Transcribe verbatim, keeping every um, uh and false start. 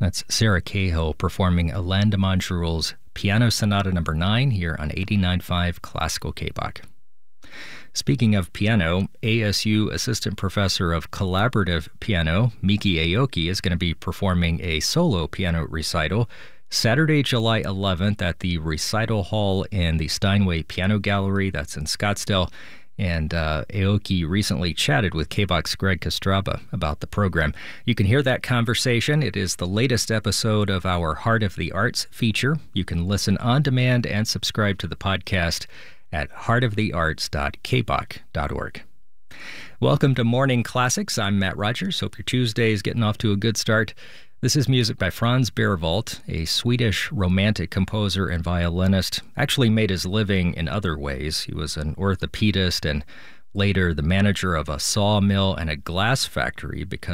That's Sarah Cahill performing Alain de Montjoule's Piano Sonata Number nine here on eighty-nine point five Classical K-Bach. Speaking of piano, A S U Assistant Professor of Collaborative Piano, Miki Aoki, is going to be performing a solo piano recital Saturday, July eleventh at the Recital Hall in the Steinway Piano Gallery. That's in Scottsdale. And uh, Aoki recently chatted with K-Bach's Greg Kostraba about the program. You can hear that conversation. It is the latest episode of our Heart of the Arts feature. You can listen on demand and subscribe to the podcast at heart of the arts dot k bach dot org. Welcome to Morning Classics. I'm Matt Rogers. Hope your Tuesday is getting off to a good start. This is music by Franz Berwald, a Swedish romantic composer and violinist. Actually made his living in other ways. He was an orthopedist and later the manager of a sawmill and a glass factory because